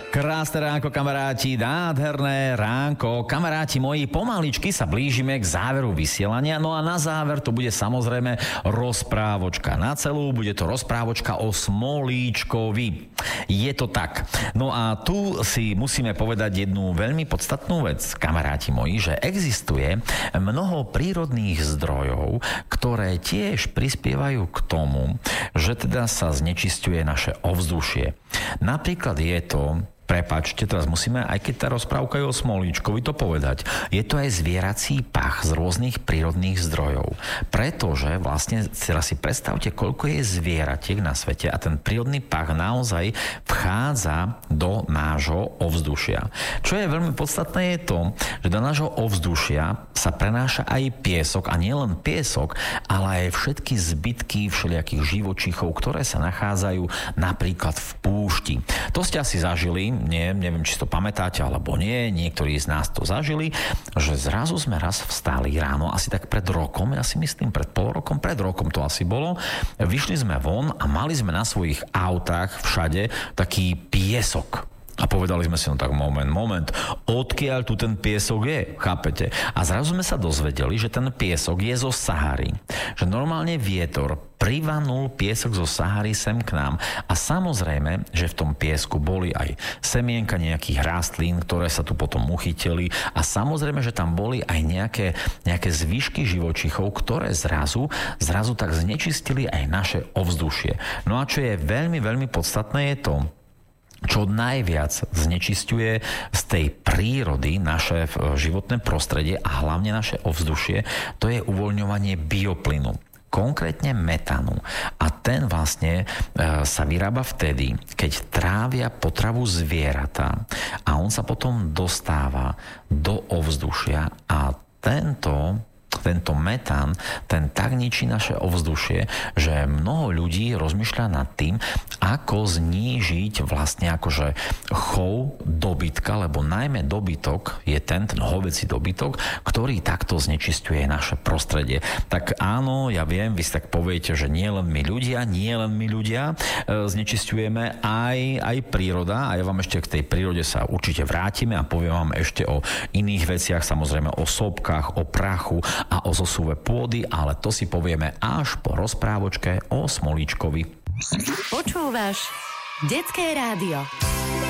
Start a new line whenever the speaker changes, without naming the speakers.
Krásne ránko, kamaráti, nádherné ránko. Kamaráti moji, pomaličky sa blížime k záveru vysielania, no a na záver to bude samozrejme rozprávočka na celú, bude to rozprávočka o Smolíčkovi. Je to tak. No a tu si musíme povedať jednu veľmi podstatnú vec, kamaráti moji, že existuje mnoho prírodných zdrojov, ktoré tiež prispievajú k tomu, že teda sa znečisťuje naše ovzdušie. Napríklad je to, prepáčte, teraz musíme, aj keď tá rozprávka je o Smolíčkovi, to povedať. Je to aj zvierací pach z rôznych prírodných zdrojov. Pretože vlastne teraz si predstavte, koľko je zvieratiek na svete a ten prírodný pach naozaj vchádza do nášho ovzdušia. Čo je veľmi podstatné je to, že do nášho ovzdušia sa prenáša aj piesok, a nie len piesok, ale aj všetky zbytky všelijakých živočíchov, ktoré sa nachádzajú napríklad v púšti. To ste asi zažili, neviem, či to pamätáte alebo nie, niektorí z nás to zažili, že zrazu sme raz vstali ráno, asi tak pred rokom, ja si myslím pred pol rokom, pred rokom to asi bolo, vyšli sme von a mali sme na svojich autách všade taký piesok. A povedali sme si, no tak moment, odkiaľ tu ten piesok je, chápete? A zrazu sme sa dozvedeli, že ten piesok je zo Sahary. Že normálne vietor privanul piesok zo Sahary sem k nám. A samozrejme, že v tom piesku boli aj semienka nejakých rastlín, ktoré sa tu potom uchytili. A samozrejme, že tam boli aj nejaké zvyšky živočíchov, ktoré zrazu tak znečistili aj naše ovzdušie. No a čo je veľmi, veľmi podstatné je to, čo najviac znečisťuje z tej prírody naše životné prostredie a hlavne naše ovzdušie, to je uvoľňovanie bioplynu. Konkrétne metánu. A ten vlastne sa vyrába vtedy, keď trávia potravu zvieratá a on sa potom dostáva do ovzdušia a tento metán, ten tak ničí naše ovzdušie, že mnoho ľudí rozmýšľa nad tým, ako znížiť vlastne akože chov dobytka, lebo najmä dobytok je ten hovädzí dobytok, ktorý takto znečisťuje naše prostredie. Tak áno, ja viem, vy si tak poviete, že nie len my ľudia znečisťujeme aj príroda, a ja vám ešte k tej prírode sa určite vrátime a poviem vám ešte o iných veciach, samozrejme o sopkách, o prachu a o zosuve pôdy, ale to si povieme až po rozprávočke o Smolíčkovi.
Počúvaš Detské rádio.